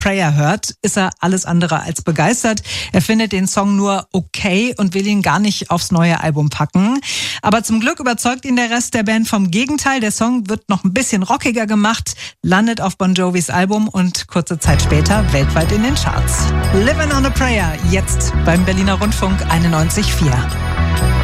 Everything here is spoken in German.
Prayer hört, ist er alles andere als begeistert. Er findet den Song nur okay und will ihn gar nicht aufs neue Album packen. Aber zum Glück überzeugt ihn der Rest der Band vom Gegenteil. Der Song wird noch ein bisschen rockiger gemacht, landet auf Bon Jovis Album und kurze Zeit später weltweit in den Charts. Living on a Prayer, jetzt beim Berliner Rundfunk 91,4.